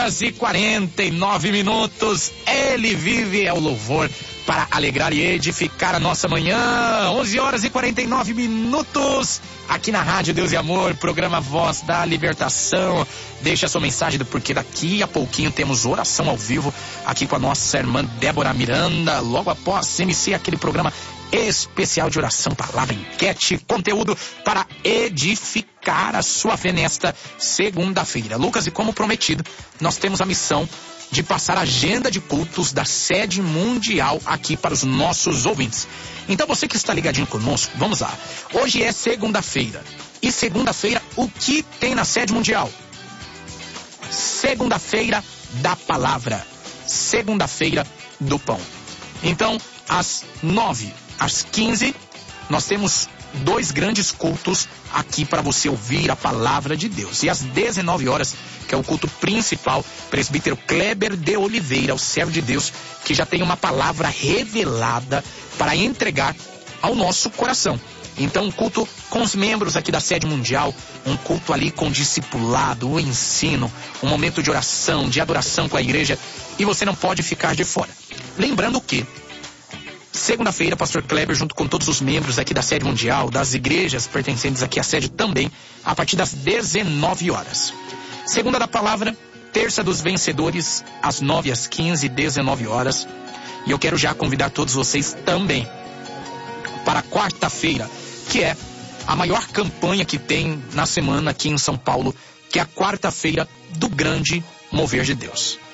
horas e 49 minutos. Ele vive, é o louvor para alegrar e edificar a nossa manhã. 11 horas e 49 minutos. Aqui na Rádio Deus e Amor, programa Voz da Libertação. Deixa a sua mensagem do porquê daqui a pouquinho temos oração ao vivo aqui com a nossa irmã Débora Miranda. Logo após CMC, aquele programa especial de oração, palavra, enquete, conteúdo para edificar a sua fé nesta segunda-feira. Lucas, e como prometido, nós temos a missão de passar a agenda de cultos da sede mundial aqui para os nossos ouvintes. Então você que está ligadinho conosco, vamos lá. Hoje é segunda-feira. E segunda-feira, o que tem na sede mundial? Segunda-feira da palavra. Segunda-feira do pão. Então, às 9, às 15, nós temos 2 grandes cultos aqui para você ouvir a palavra de Deus. E às 19 horas, que é o culto principal, presbítero Kleber de Oliveira, o servo de Deus, que já tem uma palavra revelada para entregar ao nosso coração. Então, um culto com os membros aqui da sede mundial, um culto ali com discipulado, o ensino, um momento de oração, de adoração com a igreja, e você não pode ficar de fora. Lembrando que segunda-feira, pastor Kleber, junto com todos os membros aqui da sede mundial, das igrejas pertencentes aqui à sede também, a partir das 19 horas. Segunda da palavra, terça dos vencedores, às 9, às 15, 19 horas. E eu quero já convidar todos vocês também para quarta-feira, que é a maior campanha que tem na semana aqui em São Paulo, que é a quarta-feira do grande mover de Deus.